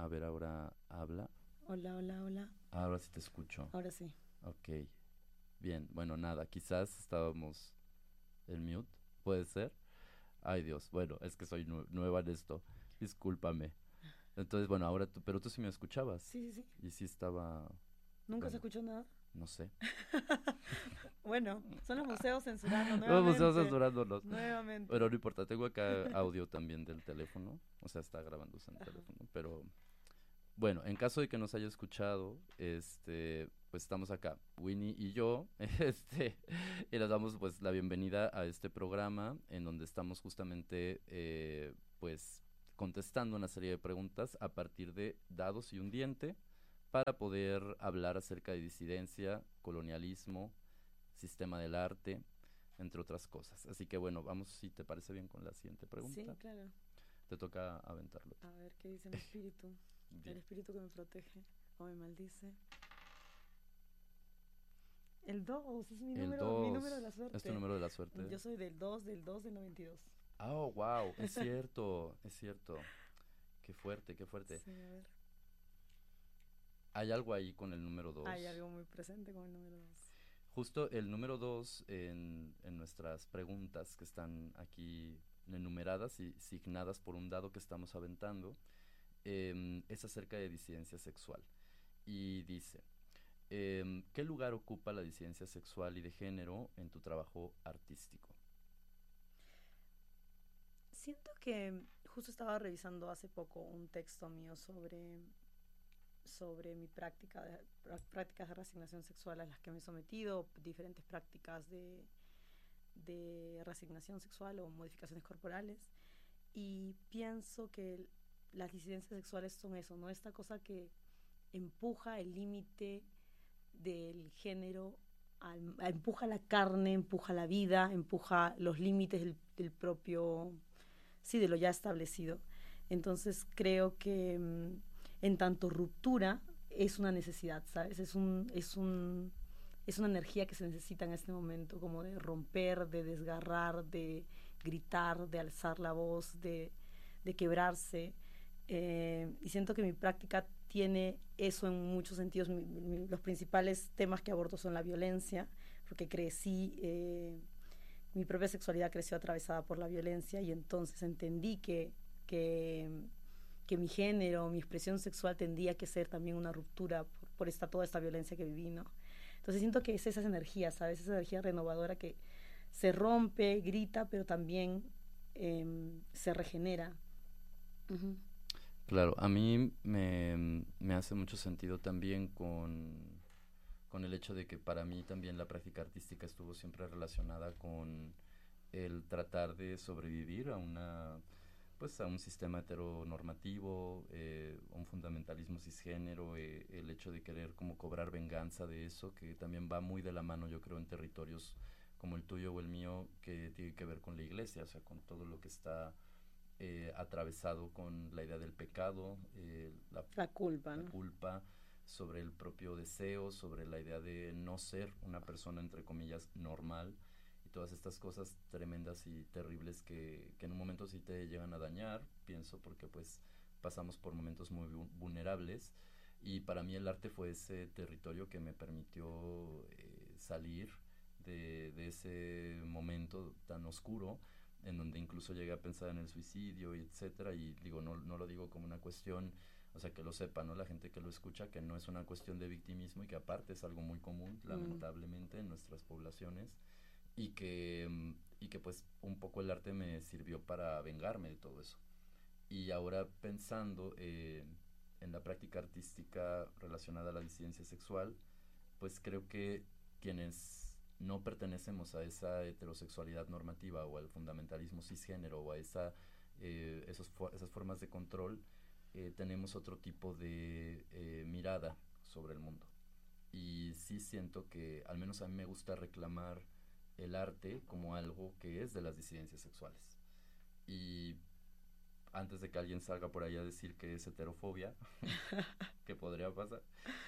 A ver, ahora habla. Hola, hola, hola. Ahora sí te escucho. Ahora sí. Ok, bien. Bueno, nada, quizás estábamos en mute. ¿Puede ser? Ay, Dios. Bueno, es que soy nueva en esto. Discúlpame. Entonces, bueno, ahora tú, pero tú sí me escuchabas. Sí, sí, sí. Y sí estaba, Nunca se bueno, escuchó nada. no sé. Bueno, son los museos censurando Vamos a nuevamente. censurándonos. Nuevamente. Pero no importa, tengo acá audio también del teléfono. O sea, está grabándose en el Ajá. teléfono. Pero bueno, en caso de que nos haya escuchado, pues estamos acá, Winnie y yo, y les damos pues la bienvenida a este programa en donde estamos justamente, pues contestando una serie de preguntas a partir de dados y un diente para poder hablar acerca de disidencia, colonialismo, sistema del arte, entre otras cosas. Así que bueno, vamos si te parece bien con la siguiente pregunta. Sí, claro. Te toca aventarlo. A ver qué dice mi espíritu. El Bien. espíritu que me protege o me maldice. El 2 es El mi número de 2 la es tu suerte. número de la suerte. Yo soy del 2 del 92. Oh, wow, es cierto, es cierto. Qué fuerte, qué fuerte. Sí, a ver. Hay algo ahí con el número Hay 2. algo muy presente con el número 2. Justo el número 2 en nuestras preguntas que están aquí enumeradas y signadas por un dado que estamos aventando, es acerca de disidencia sexual. Y dice, ¿qué lugar ocupa la disidencia sexual y de género en tu trabajo artístico? Siento que justo estaba revisando hace poco un texto mío sobre mi prácticas de reasignación sexual a las que me he sometido, diferentes prácticas de reasignación sexual o modificaciones corporales. Y pienso que las disidencias sexuales son eso, ¿no? Esta cosa que empuja el límite del género, empuja la carne, empuja la vida, empuja los límites del propio, sí, de lo ya establecido. Entonces creo que en tanto ruptura es una necesidad, ¿sabes? Es una energía que se necesita en este momento, como de romper, de desgarrar, de gritar, de alzar la voz, de quebrarse. Y siento que mi práctica tiene eso en muchos sentidos. Los principales temas que abordo son la violencia, porque crecí, mi propia sexualidad creció atravesada por la violencia y entonces entendí que, que mi género, mi expresión sexual tendría que ser también una ruptura toda esta violencia que viví, ¿no? Entonces siento que es esas energías, ¿sabes? Esa energía renovadora que se rompe, grita, pero también se regenera. Uh-huh. Claro, a mí me hace mucho sentido también con el hecho de que para mí también la práctica artística estuvo siempre relacionada con el tratar de sobrevivir a pues a un sistema heteronormativo, un fundamentalismo cisgénero, el hecho de querer como cobrar venganza de eso, que también va muy de la mano, yo creo, en territorios como el tuyo o el mío, que tiene que ver con la iglesia, o sea, con todo lo que está atravesado con la idea del pecado, La culpa, la ¿no? culpa, sobre el propio deseo, sobre la idea de no ser una persona, entre comillas, normal, y todas estas cosas tremendas y terribles que en un momento sí te llegan a dañar, pienso, porque pues pasamos por momentos muy vulnerables, y para mí el arte fue ese territorio que me permitió salir de ese momento tan oscuro en donde incluso llegué a pensar en el suicidio y etcétera, y digo, no lo digo como una cuestión, o sea, que lo sepa, ¿no? La gente que lo escucha, que no es una cuestión de victimismo y que aparte es algo muy común, Mm. lamentablemente, en nuestras poblaciones, y que pues un poco el arte me sirvió para vengarme de todo eso. Y ahora pensando en la práctica artística relacionada a la disidencia sexual, pues creo que quienes no pertenecemos a esa heterosexualidad normativa o al fundamentalismo cisgénero o a esas formas de control, tenemos otro tipo de mirada sobre el mundo. Y sí siento que al menos a mí me gusta reclamar el arte como algo que es de las disidencias sexuales. Y antes de que alguien salga por ahí a decir que es heterofobia, que podría pasar,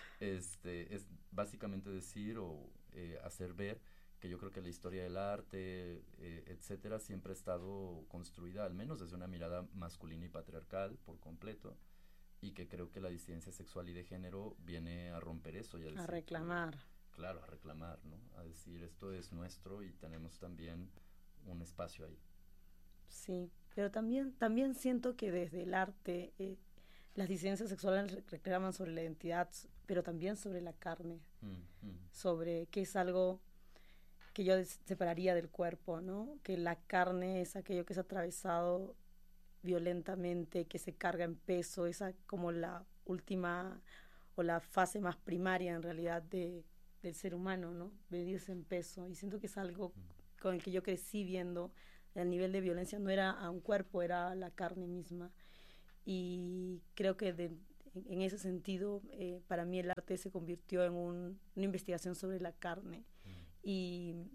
es básicamente decir o hacer ver que yo creo que la historia del arte, etcétera, siempre ha estado construida, al menos desde una mirada masculina y patriarcal por completo, y que creo que la disidencia sexual y de género viene a romper eso y a A decir reclamar. claro, a reclamar, ¿no? A decir esto es nuestro y tenemos también un espacio ahí. Sí, pero también siento que desde el arte las disidencias sexuales reclaman sobre la identidad, pero también sobre la carne, Mm, mm, sobre que es algo que yo separaría del cuerpo, ¿no? Que la carne es aquello que es atravesado violentamente, que se carga en peso, esa como la última o la fase más primaria en realidad del ser humano, ¿no? Medirse en peso. Y siento que es algo mm. con el que yo crecí viendo el nivel de violencia, no era a un cuerpo, era a la carne misma. Y creo que en ese sentido, para mí el arte se convirtió en una investigación sobre la carne. Mm. Y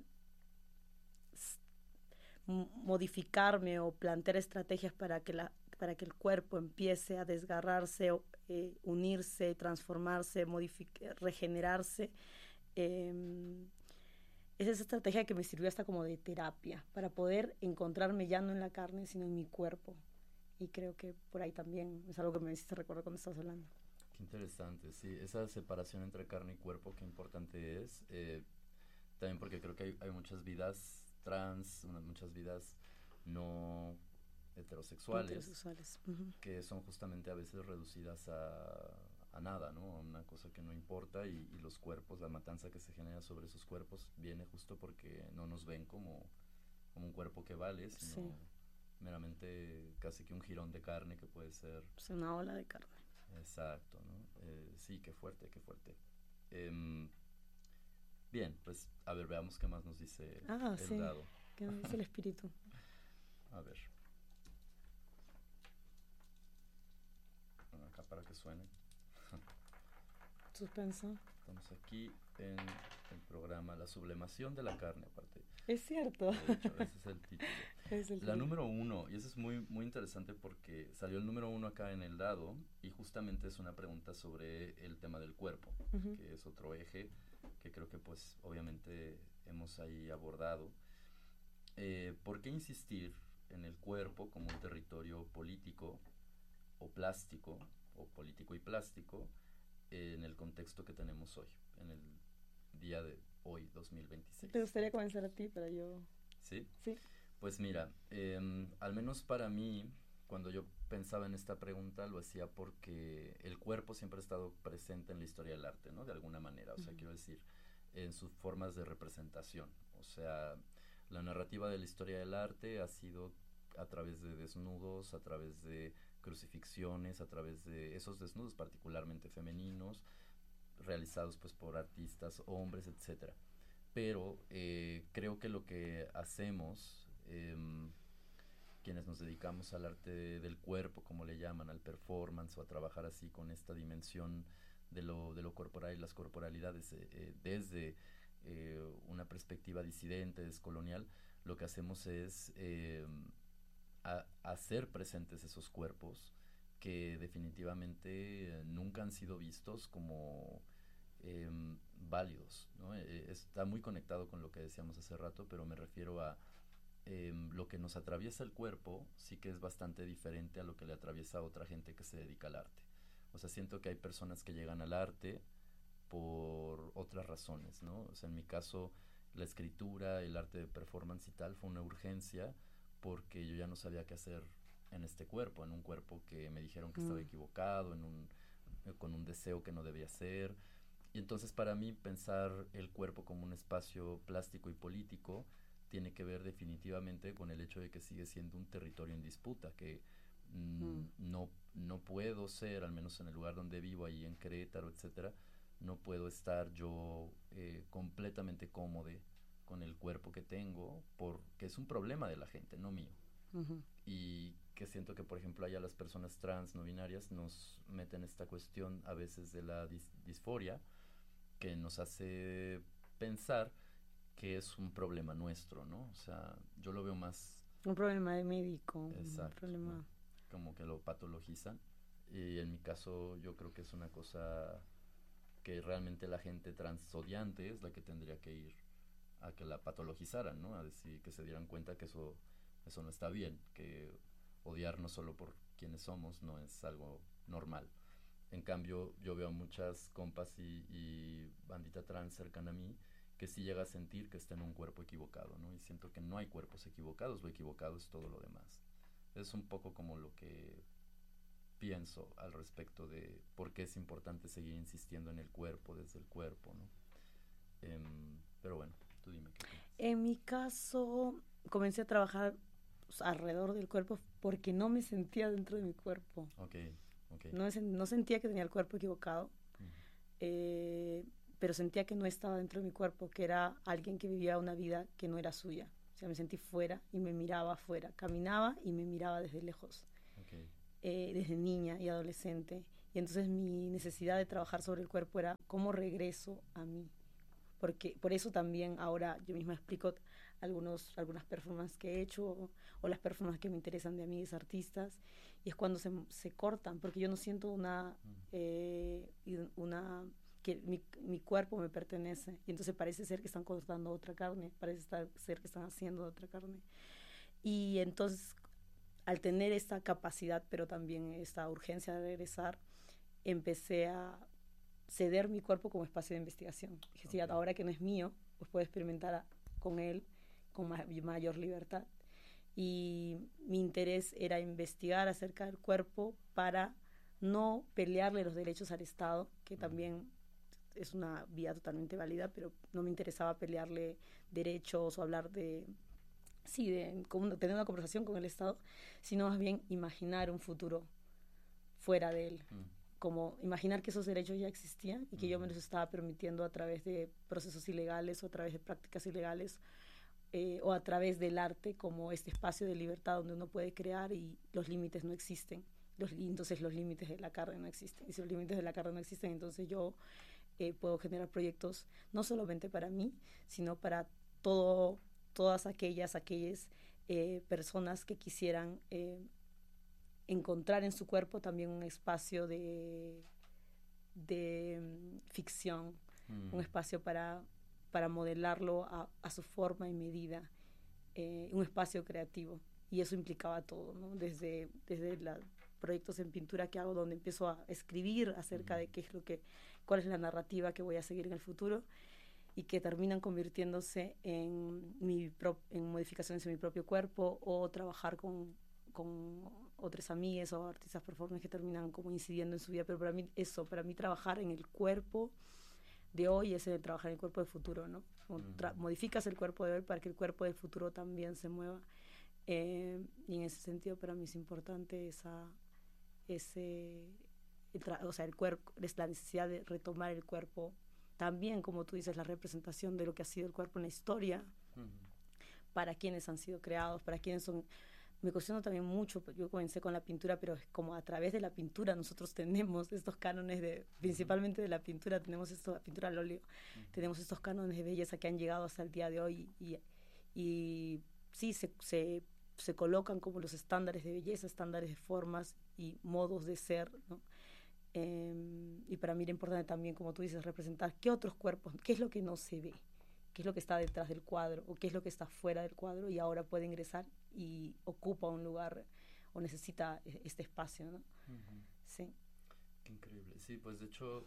modificarme o plantear estrategias para que el cuerpo empiece a desgarrarse, unirse, transformarse, regenerarse. Eh, es esa estrategia que me sirvió hasta como de terapia, para poder encontrarme ya no en la carne, sino en mi cuerpo. Y creo que por ahí también es algo que me hiciste recordar cuando estabas hablando. Qué interesante, sí, esa separación entre carne y cuerpo, qué importante es. También porque creo que hay muchas vidas trans, muchas vidas no heterosexuales Heterosexuales. Uh-huh. que son justamente a veces reducidas a nada, ¿no? A una cosa que no importa y los cuerpos, la matanza que se genera sobre esos cuerpos viene justo porque no nos ven como un cuerpo que vale, sino Sí, meramente casi que un jirón de carne que puede ser. es una ola de carne. Exacto, ¿no? Sí, qué fuerte, qué fuerte. Em, bien, pues a ver, veamos qué más nos dice Ah, el sí, dado. que nos dice el espíritu. A ver, bueno, acá para que suene. Suspenso. Estamos aquí en el programa La sublimación de la carne, aparte. Es cierto. De hecho, ese es el título. Es el La título. número uno, y eso es muy, muy interesante porque salió el número uno acá en el dado y justamente es una pregunta sobre el tema del cuerpo, Uh-huh. que es otro eje que creo que pues obviamente hemos ahí abordado. ¿Por qué insistir en el cuerpo como un territorio político o plástico, o político y plástico, en el contexto que tenemos hoy, en el día de hoy, 2026? ¿Te gustaría comenzar a ti para yo? ¿Sí? Sí. Pues mira, al menos para mí, cuando yo pensaba en esta pregunta, lo hacía porque el cuerpo siempre ha estado presente en la historia del arte, ¿no? De alguna manera, o sea, Uh-huh. quiero decir, en sus formas de representación. O sea, la narrativa de la historia del arte ha sido a través de desnudos, a través de crucifixiones, a través de esos desnudos particularmente femeninos, realizados pues por artistas, hombres, etcétera. Pero creo que lo que hacemos, quienes nos dedicamos al arte del cuerpo, como le llaman, al performance o a trabajar así con esta dimensión de lo corporal y las corporalidades desde una perspectiva disidente, descolonial, lo que hacemos es hacer presentes esos cuerpos que definitivamente nunca han sido vistos como eh, válidos, ¿no? Está muy conectado con lo que decíamos hace rato, pero me refiero a lo que nos atraviesa el cuerpo sí que es bastante diferente a lo que le atraviesa a otra gente que se dedica al arte. O sea, siento que hay personas que llegan al arte por otras razones, ¿no? O sea, en mi caso, la escritura, el arte de performance y tal fue una urgencia porque yo ya no sabía qué hacer en este cuerpo, en un cuerpo que me dijeron que estaba Mm. equivocado, con un deseo que no debía ser. Y entonces para mí pensar el cuerpo como un espacio plástico y político tiene que ver definitivamente con el hecho de que sigue siendo un territorio en disputa, que Mm. no puedo ser, al menos en el lugar donde vivo, ahí en Querétaro, etcétera, no puedo estar yo completamente cómodo con el cuerpo que tengo, porque es un problema de la gente, no mío. Uh-huh. Y que siento que, por ejemplo, allá las personas trans no binarias nos meten esta cuestión a veces de la disforia, que nos hace pensar que es un problema nuestro, ¿no? O sea, yo lo veo más Un problema de médico, un exacto, ¿no? problema. Como que lo patologizan. Y en mi caso yo creo que es una cosa que realmente la gente transodiante es la que tendría que ir a que la patologizaran, ¿no? A decir que se dieran cuenta que eso no está bien, que odiar no solo por quienes somos, no es algo normal. En cambio, yo veo a muchas compas y bandita trans cercana a mí que sí llega a sentir que está en un cuerpo equivocado, ¿no? Y siento que no hay cuerpos equivocados, lo equivocado es todo lo demás. Es un poco como lo que pienso al respecto de por qué es importante seguir insistiendo en el cuerpo, desde el cuerpo, ¿no? Pero bueno, tú dime qué opinas. En mi caso, comencé a trabajar alrededor del cuerpo porque no me sentía dentro de mi cuerpo. Ok, ok. No sentía que tenía el cuerpo equivocado, Mm, eh, pero sentía que no estaba dentro de mi cuerpo, que era alguien que vivía una vida que no era suya. O sea, me sentí fuera y me miraba afuera. Caminaba y me miraba desde lejos, ok. desde niña y adolescente. Y entonces mi necesidad de trabajar sobre el cuerpo era cómo regreso a mí. Porque por eso también ahora yo misma explico algunas performances que he hecho o las performances que me interesan de amigos artistas, y es cuando se cortan, porque yo no siento Mm, que mi cuerpo me pertenece, y entonces parece ser que están cortando otra carne, ser que están haciendo otra carne. Y entonces, al tener esta capacidad, pero también esta urgencia de regresar, empecé a ceder mi cuerpo como espacio de investigación. Dije, sí, ok. ahora que no es mío, pues puedo experimentar con él con mayor libertad. Y mi interés era investigar acerca del cuerpo para no pelearle los derechos al Estado, que Mm, también es una vía totalmente válida, pero no me interesaba pelearle derechos o hablar de, sí, tener una conversación con el Estado, sino más bien imaginar un futuro fuera de él, mm, como imaginar que esos derechos ya existían y que yo me ujú, los estaba permitiendo a través de procesos ilegales o a través de prácticas ilegales, o a través del arte como este espacio de libertad donde uno puede crear y los límites no existen. Entonces los límites de la carne no existen. Y si los límites de la carne no existen, entonces yo puedo generar proyectos no solamente para mí, sino para todo, aquellas personas que quisieran encontrar en su cuerpo también un espacio de ficción, un mm, espacio para modelarlo a su forma y medida, un espacio creativo. Y eso implicaba todo, ¿no? Desde los proyectos en pintura que hago, donde empiezo a escribir acerca ujú, de cuál es la narrativa que voy a seguir en el futuro, y que terminan convirtiéndose en modificaciones en mi propio cuerpo, o trabajar con otras amigas o artistas performers que terminan como incidiendo en su vida. Pero para mí trabajar en el cuerpo de hoy es el trabajar en el cuerpo del futuro, ¿no? mm, Modificas el cuerpo de hoy para que el cuerpo del futuro también se mueva. Y en ese sentido para mí es importante ese, o sea, el cuerpo, es la necesidad de retomar el cuerpo. También, como tú dices, la representación de lo que ha sido el cuerpo en la historia, ujú, para quienes han sido creados, para quienes son. Me cuestiono también mucho, yo comencé con la pintura, pero es como a través de la pintura nosotros tenemos estos cánones ujú, principalmente de la pintura, la pintura al óleo, ujú, tenemos estos cánones de belleza que han llegado hasta el día de hoy, y sí, se colocan como los estándares de belleza, estándares de formas y modos de ser, ¿no? Y para mí era importante también, como tú dices, representar qué otros cuerpos, qué es lo que no se ve, qué es lo que está detrás del cuadro o qué es lo que está fuera del cuadro y ahora puede ingresar y ocupa un lugar o necesita este espacio, ¿no? ujú. Sí. Qué increíble. Sí, pues de hecho,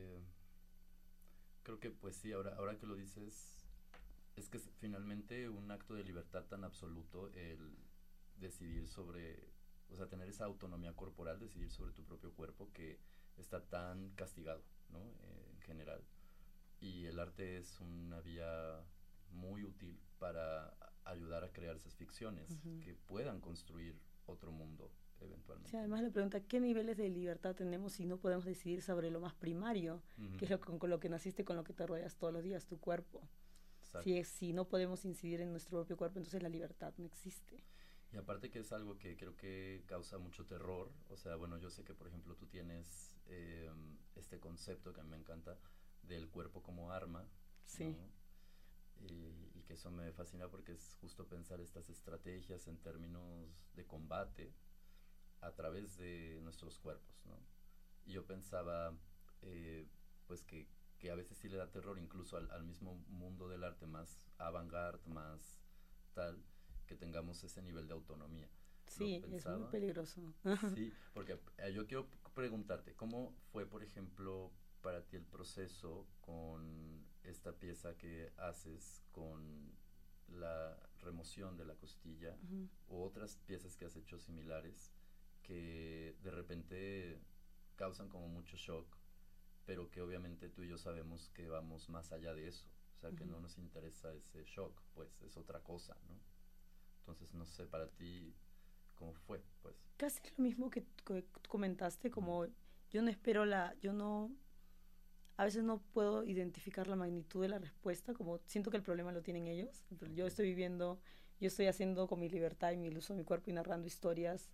creo que pues sí, ahora que lo dices, es que es finalmente un acto de libertad tan absoluto el decidir sobre, o sea, tener esa autonomía corporal, decidir sobre tu propio cuerpo que está tan castigado, ¿no? En general. Y el arte es una vía muy útil para ayudar a crear esas ficciones Ujú. que puedan construir otro mundo Sí, eventualmente, ¿no? además le pregunta qué niveles de libertad tenemos si no podemos decidir sobre lo más primario, Ujú, que es con lo que naciste, con lo que te rodeas todos los días, tu cuerpo. exacto. Si no podemos incidir en nuestro propio cuerpo, entonces la libertad no existe. Y aparte que es algo que creo que causa mucho terror, o sea, bueno, yo sé que por ejemplo tú tienes este concepto que a mí me encanta del cuerpo como arma, ¿no? Sí. Y que eso me fascina porque es justo pensar estas estrategias en términos de combate a través de nuestros cuerpos, ¿no? Y yo pensaba, eh, pues que a veces sí le da terror incluso al mismo mundo del arte más avant-garde, más tal, que tengamos ese nivel de autonomía. lo Sí, es muy pensaba. peligroso. Sí, porque yo quiero preguntarte, ¿cómo fue, por ejemplo, para ti el proceso con esta pieza que haces con la remoción de la costilla Ujú. u otras piezas que has hecho similares que de repente causan como mucho shock, pero que obviamente tú y yo sabemos que vamos más allá de eso, o sea, que Ujú. no nos interesa ese shock, pues es otra cosa, ¿no? Entonces, no sé, para ti, ¿cómo fue, pues? Casi lo mismo que tú comentaste, Ujú. como yo no espero yo no, a veces no puedo identificar la magnitud de la respuesta, como siento que el problema lo tienen ellos. Ok, Yo estoy viviendo, yo estoy haciendo con mi libertad y mi uso de mi cuerpo y narrando historias,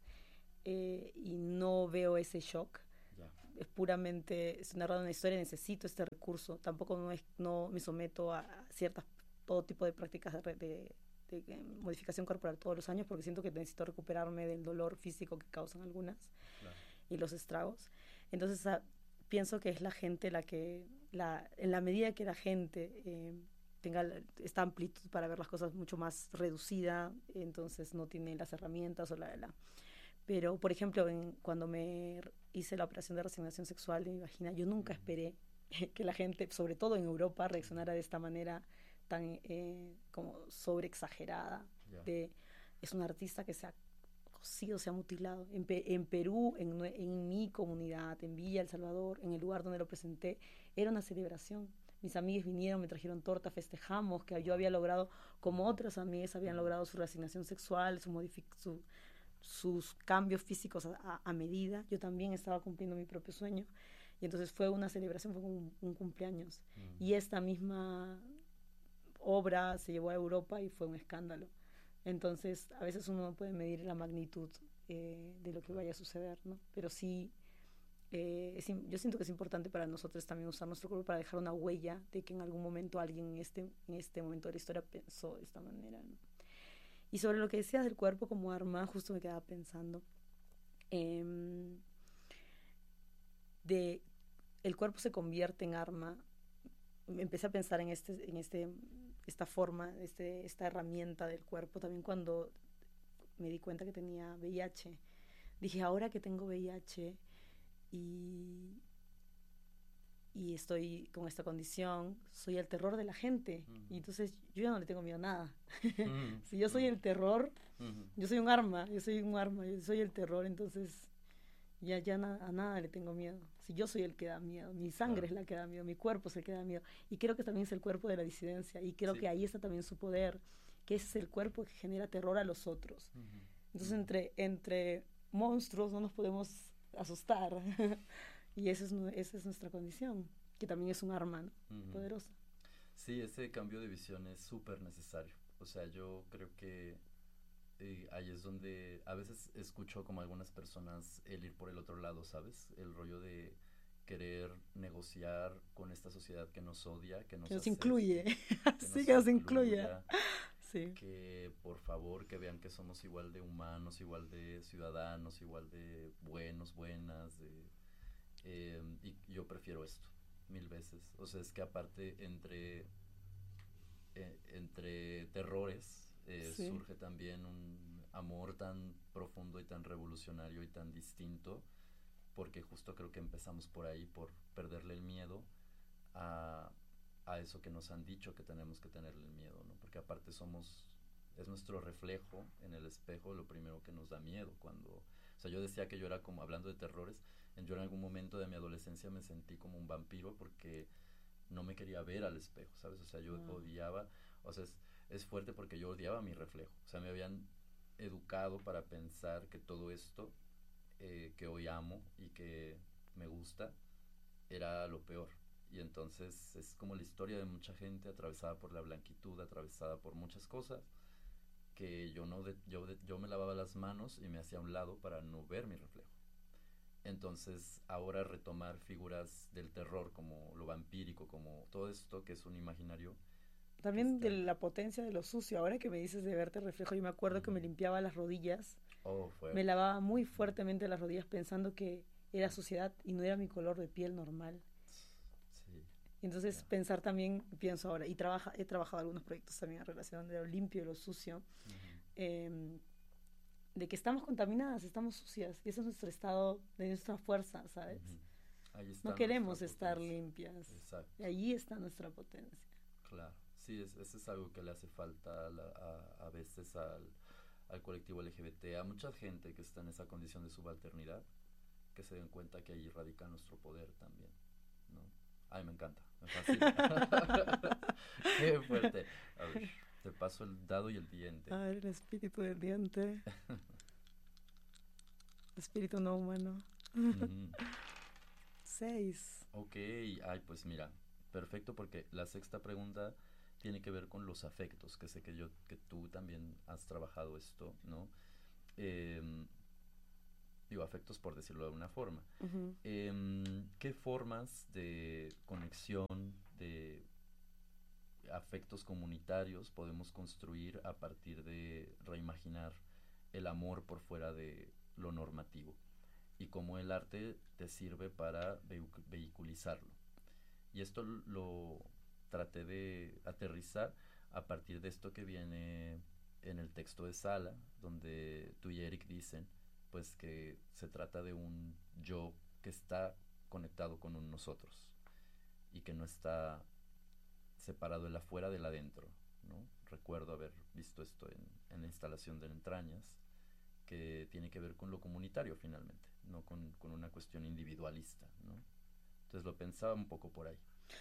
y no veo ese shock. ya. Es puramente, estoy narrando una historia, necesito este recurso. Tampoco no me someto a ciertas, todo tipo de prácticas de modificación corporal todos los años porque siento que necesito recuperarme del dolor físico que causan algunas Claro. y los estragos. Entonces pienso que es la gente en la medida que la gente tenga esta amplitud para ver las cosas mucho más reducida, entonces no tiene las herramientas pero, por ejemplo, cuando me hice la operación de resignación sexual de mi vagina, yo nunca Ujú, esperé que la gente, sobre todo en Europa, ujú, reaccionara de esta manera tan como sobreexagerada. ya. De, es un artista que se ha cosido, se ha mutilado. En Perú, en mi comunidad, en Villa El Salvador, en el lugar donde lo presenté, era una celebración. Mis amigas vinieron, me trajeron torta, festejamos que yo Wow. había logrado, como Ujú, otras amigas habían ujú, logrado su resignación sexual, sus cambios físicos a medida. Yo también estaba cumpliendo mi propio sueño. Y entonces fue una celebración, fue un cumpleaños. ujú, Y esta misma obra se llevó a Europa y fue un escándalo. Entonces, a veces uno no puede medir la magnitud de lo que claro. vaya a suceder, ¿no? Pero sí, yo siento que es importante para nosotros también usar nuestro cuerpo para dejar una huella de que en algún momento alguien en este momento de la historia pensó de esta manera, ¿no? Y sobre lo que decías del cuerpo como arma, justo me quedaba pensando eh, de el cuerpo se convierte en arma. Empecé a pensar esta forma, esta herramienta del cuerpo también cuando me di cuenta que tenía VIH. Dije, ahora que tengo VIH y, y estoy con esta condición, soy el terror de la gente. Y Ujú, entonces yo ya no le tengo miedo a nada. ujú, Si yo soy ujú, el terror, ujú, yo soy un arma, yo soy el terror, entonces a nada le tengo miedo. Si yo soy el que da miedo, mi sangre claro. es la que da miedo, mi cuerpo es el que da miedo. Y creo que también es el cuerpo de la disidencia. Y creo Sí. que ahí está también su poder, que ese es el cuerpo que genera terror a los otros. Ujú, Entonces ujú, entre monstruos no nos podemos asustar. Y esa es nuestra condición, que también es un arma, ¿no? ujú. Poderosa. Sí, ese cambio de visión es súper necesario. O sea, yo creo que ahí es donde a veces escucho como algunas personas el ir por el otro lado, ¿sabes? El rollo de querer negociar con esta sociedad que nos odia, que Que nos nos incluye. acepte, que Sí, nos que nos incluya. incluya, Sí. que por favor que vean que somos igual de humanos, igual de ciudadanos, igual de buenos, buenas, y yo prefiero esto mil veces. O sea, es que aparte entre terrores Sí. surge también un amor tan profundo y tan revolucionario y tan distinto, porque justo creo que empezamos por ahí, por perderle el miedo a, a eso que nos han dicho que tenemos que tenerle el miedo, ¿no? Porque aparte es nuestro reflejo en el espejo lo primero que nos da miedo cuando, o sea, yo decía que yo era como, hablando de terrores, yo en algún momento de mi adolescencia me sentí como un vampiro porque no me quería ver al espejo, ¿sabes? O sea, yo Wow. odiaba, o sea, es fuerte porque yo odiaba mi reflejo, o sea, me habían educado para pensar que todo esto que hoy amo y que me gusta era lo peor. Y entonces es como la historia de mucha gente atravesada por la blanquitud, atravesada por muchas cosas, que yo no yo me lavaba las manos y me hacía a un lado para no ver mi reflejo. Entonces ahora retomar figuras del terror como lo vampírico, como todo esto que es un imaginario que También está de ahí. la potencia de lo sucio. Ahora que me dices de verte reflejo, yo me acuerdo que Ujú. me limpiaba las rodillas, Oh, me fuerte. lavaba muy Ujú. fuertemente las rodillas pensando que era suciedad y no era mi color de piel normal. Sí, Y entonces ya. pensar también, pienso ahora, he trabajado algunos proyectos también en relación de lo limpio y lo sucio. Ujú. Eh, de que estamos contaminadas, estamos sucias, y ese es nuestro estado de nuestra fuerza, ¿sabes? Ujú. Ahí No está queremos nuestra estar potencia. limpias, Exacto, y allí está nuestra potencia. claro. Sí, eso es algo que le hace falta a veces al colectivo LGBT, a mucha gente que está en esa condición de subalternidad, que se den cuenta que ahí radica nuestro poder también, ¿no? Ay, me encanta, me fascina. Qué fuerte. A ver, te paso el dado y el diente. A ver, el espíritu del diente, espíritu no humano. Ujú. 6. Ok, ay, pues mira, perfecto porque la sexta pregunta tiene que ver con los afectos, que sé que tú también has trabajado esto, ¿no? Em, Digo, afectos por decirlo de alguna forma. Ujú. ¿Qué formas de conexión, de afectos comunitarios podemos construir a partir de reimaginar el amor por fuera de lo normativo? Y cómo el arte te sirve para vehiculizarlo. Y esto lo traté de aterrizar a partir de esto que viene en el texto de Sala, donde tú y Eric dicen pues que se trata de un yo que está conectado con un nosotros y que no está separado el afuera del adentro, ¿no? Recuerdo haber visto esto en la instalación de Entrañas, que tiene que ver con lo comunitario finalmente, no con una cuestión individualista, ¿no? Entonces lo pensaba un poco por ahí.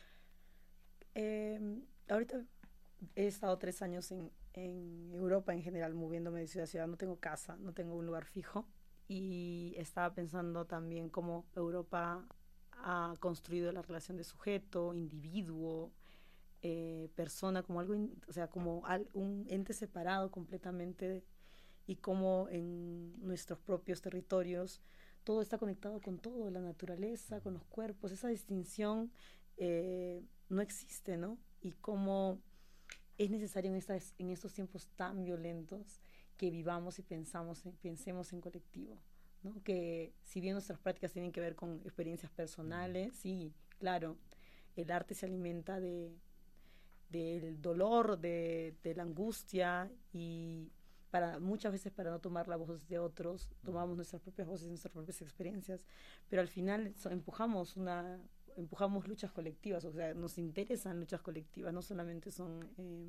Ahorita he estado 3 años en Europa en general, moviéndome de ciudad a ciudad. No tengo casa, no tengo un lugar fijo. Y estaba pensando también cómo Europa ha construido la relación de sujeto, individuo, persona, como algo, o sea, como un ente separado completamente, y cómo en nuestros propios territorios todo está conectado con todo, la naturaleza, con los cuerpos, esa distinción no existe, ¿no? Y cómo es necesario en estos tiempos tan violentos que vivamos y pensemos en colectivo, ¿no? Que si bien nuestras prácticas tienen que ver con experiencias personales, sí, claro, el arte se alimenta del dolor, de la angustia, y muchas veces para no tomar la voz de otros, tomamos nuestras propias voces, nuestras propias experiencias, pero al final empujamos luchas colectivas, o sea, nos interesan luchas colectivas, no solamente son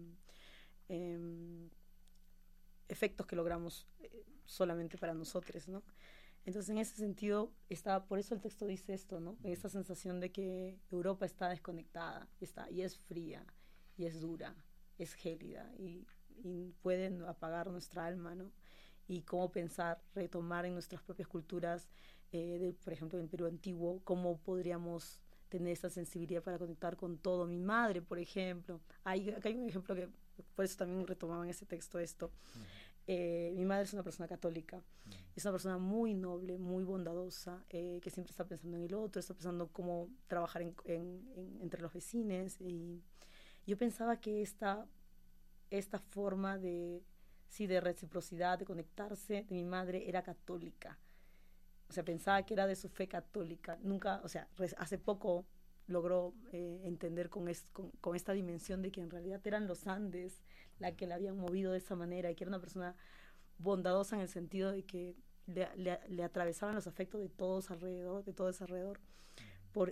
eh, efectos que logramos solamente para nosotros, ¿no? Entonces, en ese sentido, por eso el texto dice esto, ¿no? Esta sensación de que Europa está desconectada, y es fría, y es dura, es gélida, y pueden apagar nuestra alma, ¿no? Y cómo pensar, retomar en nuestras propias culturas, por ejemplo, en el Perú antiguo, cómo podríamos tener esa sensibilidad para conectar con todo. Mi madre, por ejemplo, acá hay un ejemplo que, por eso también retomaba en ese texto esto. Uh-huh. Mi madre es una persona católica, Uh-huh. es una persona muy noble, muy bondadosa, que siempre está pensando en el otro, está pensando cómo trabajar entre los vecinos. Y yo pensaba que esta forma sí, de reciprocidad, de conectarse de mi madre era católica. O sea, pensaba que era de su fe católica. Nunca, o sea, hace poco logró entender con esta dimensión de que en realidad eran los Andes la que la habían movido de esa manera, y que era una persona bondadosa en el sentido de que le atravesaban los afectos de todos alrededor, por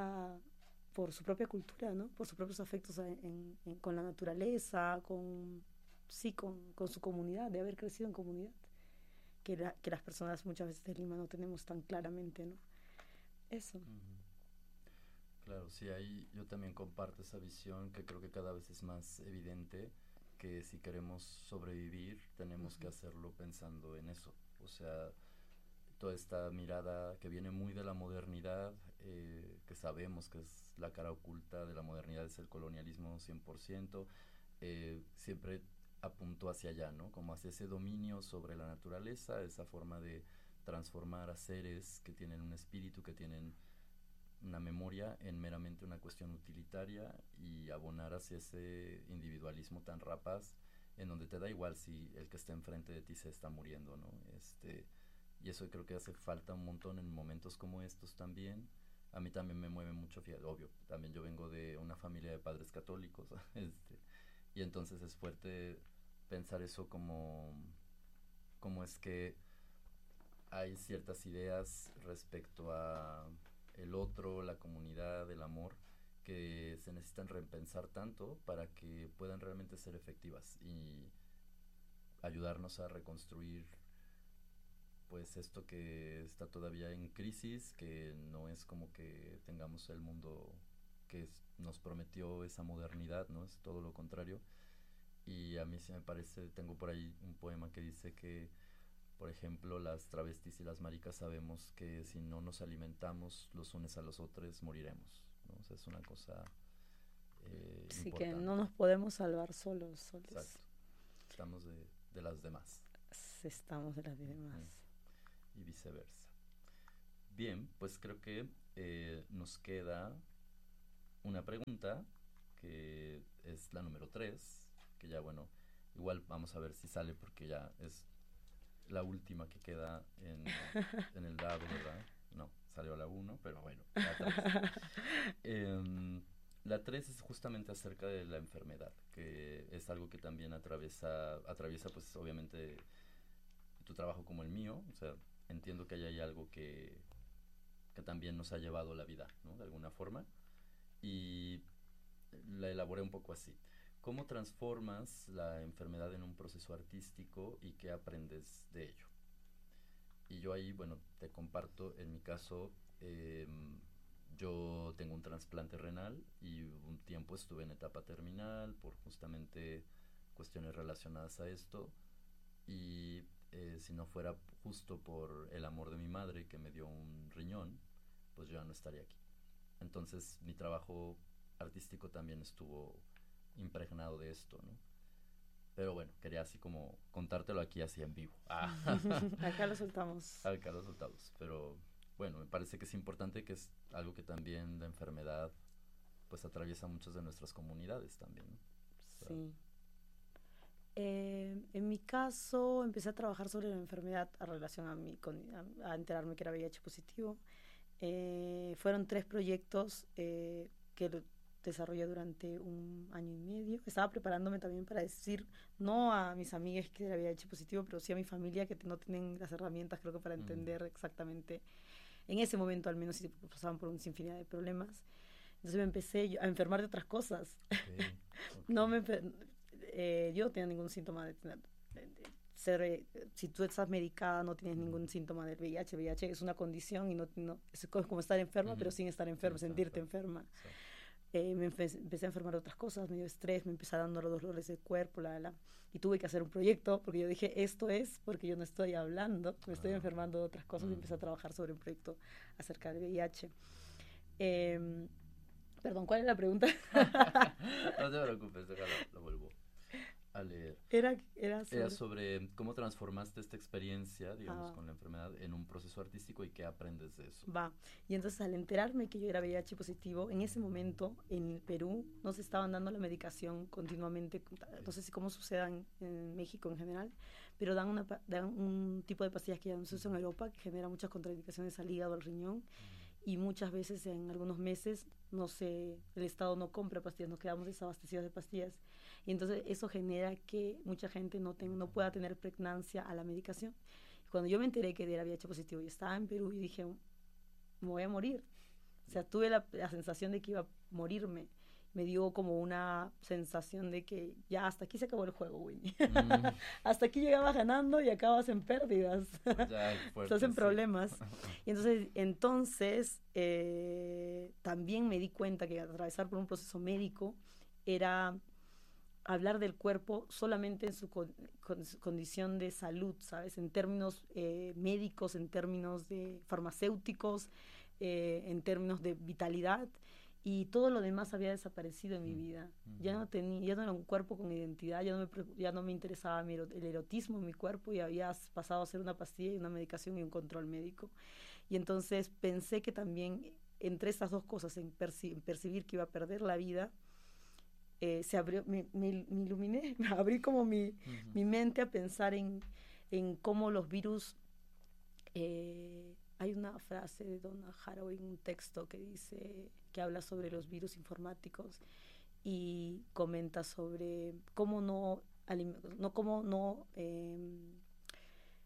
por su propia cultura, ¿no? Por sus propios afectos con la naturaleza, sí, con su comunidad, de haber crecido en comunidad, que las personas muchas veces de Lima no tenemos tan claramente, ¿no? Eso. Uh-huh. Claro, sí, ahí yo también comparto esa visión que creo que cada vez es más evidente, que si queremos sobrevivir tenemos que Uh-huh. hacerlo pensando en eso. O sea, toda esta mirada que viene muy de la modernidad, que sabemos que es la cara oculta de la modernidad, es el colonialismo 100%, siempre apuntó hacia allá, ¿no? Como hacia ese dominio sobre la naturaleza, esa forma de transformar a seres que tienen un espíritu, que tienen una memoria, en meramente una cuestión utilitaria, y abonar hacia ese individualismo tan rapaz en donde te da igual si el que está enfrente de ti se está muriendo, ¿no? Y eso creo que hace falta un montón en momentos como estos también. A mí también me mueve mucho, fíjate, obvio, también yo vengo de una familia de padres católicos, y entonces es fuerte pensar eso como cómo es que hay ciertas ideas respecto a el otro, la comunidad, el amor, que se necesitan repensar tanto para que puedan realmente ser efectivas y ayudarnos a reconstruir pues esto que está todavía en crisis, que no es como que tengamos el mundo que nos prometió esa modernidad, ¿no? Es todo lo contrario. Y a mí sí me parece, tengo por ahí un poema que dice que, por ejemplo, las travestis y las maricas sabemos que si no nos alimentamos los unes a los otros, moriremos, ¿no? O sea, es una cosa Sí, que no importante. nos podemos salvar solos, soles. Exacto. Estamos de las demás. Estamos de las demás. Ujú. Y viceversa. Bien, pues creo que nos queda una pregunta que es la número 3, que ya bueno, igual vamos a ver si sale porque ya es la última que queda en el dado, ¿verdad? No, salió la uno, pero bueno, la 3. La 3 es justamente acerca de la enfermedad, que es algo que también atraviesa pues obviamente tu trabajo como el mío, o sea, entiendo que hay algo que también nos ha llevado la vida, ¿no? De alguna forma, y la elaboré un poco así. ¿Cómo transformas la enfermedad en un proceso artístico y qué aprendes de ello? Y yo ahí, bueno, te comparto, en mi caso, yo tengo un trasplante renal y un tiempo estuve en etapa terminal por justamente cuestiones relacionadas a esto y si no fuera justo por el amor de mi madre que me dio un riñón, pues yo ya no estaría aquí. Entonces mi trabajo artístico también estuvo impregnado de esto, ¿no? Pero bueno, quería así como contártelo aquí así en vivo. Acá lo soltamos. Acá los resultados. Pero bueno, me parece que es importante, que es algo que también la enfermedad pues atraviesa muchas de nuestras comunidades también, ¿no? O sea, Sí. En mi caso, empecé a trabajar sobre la enfermedad a relación a enterarme que era VIH positivo. Fueron 3 proyectos que lo desarrollé durante un año y medio. Estaba preparándome también para decir no a mis amigas que era VIH positivo, pero sí a mi familia que no tienen las herramientas, creo que para entender exactamente, en ese momento al menos, si pasaban por un sinfinidad de problemas. Entonces me empecé a enfermar de otras cosas. ok, ok. No me, yo no tenía ningún síntoma de ser, si tú estás medicada no tienes Ujú, ningún síntoma del VIH. El VIH es una condición y es como estar enferma, pero ujú. sin estar Sin enferma, estar sentirte enfermo. enferma. Exacto. Empecé a enfermar de otras cosas, me dio estrés, me empezaron dando los dolores del cuerpo, y tuve que hacer un proyecto porque yo dije, esto es porque yo no estoy hablando, me estoy Ah, enfermando de otras cosas y ujú. empecé a trabajar sobre un proyecto acerca del VIH. Eh, Perdón, ¿cuál es la pregunta? No te preocupes, déjalo, lo vuelvo a leer. Era Era sobre... sobre cómo transformaste esta experiencia, digamos, Ah, con la enfermedad en un proceso artístico y qué aprendes de eso. va. Y entonces al enterarme que yo era VIH positivo, en ese momento en Perú no se estaban dando la medicación continuamente, Ok. no sé si cómo suceda en México en general, pero dan un tipo de pastillas que ya no se usa en Europa, que genera muchas contraindicaciones al hígado, al riñón, Mm, y muchas veces en algunos meses no sé, el Estado no compra pastillas, nos quedamos desabastecidos de pastillas. Y entonces eso genera que mucha gente no pueda tener pregnancia a la medicación. Cuando yo me enteré que era VIH positivo y estaba en Perú, y dije, me voy a morir. O ya. sea, tuve la sensación de que iba a morirme. Me dio como una sensación de que ya hasta aquí se acabó el juego, Winnie. Mm, Hasta aquí llegabas ganando y acabas en pérdidas. pues ya Estás fuerte, en sí. problemas. Y entonces también me di cuenta que atravesar por un proceso médico era hablar del cuerpo solamente en su condición de salud, ¿sabes? En términos médicos, en términos de farmacéuticos, en términos de vitalidad, y todo lo demás había desaparecido en mi Mm, vida. ujú, Ya no era un cuerpo con identidad, ya no me interesaba el erotismo en mi cuerpo, y había pasado a ser una pastilla y una medicación y un control médico. Y entonces pensé que también entre estas dos cosas, en percibir que iba a perder la vida, se abrió, me iluminé, abrí como ujú, mi mente a pensar en cómo los virus, hay una frase de Donna Haraway, un texto que dice, que habla sobre los virus informáticos y comenta sobre cómo no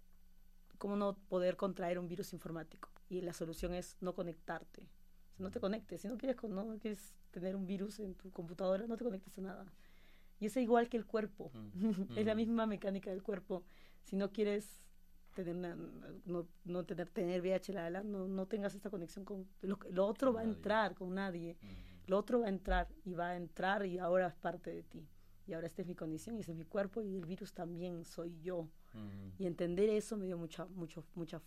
cómo no poder contraer un virus informático. Y la solución es no conectarte. O sea, no te conectes. Si no quieres tener un virus en tu computadora, no te conectes a nada. Y es igual que el cuerpo. Es la misma mecánica del cuerpo. Si no quieres tener VIH, no tengas esta conexión con lo otro, va a entrar con nadie. Lo otro va a entrar y ahora es parte de ti. Y ahora esta es mi condición y ese es mi cuerpo y el virus también soy yo. Y entender eso me dio mucha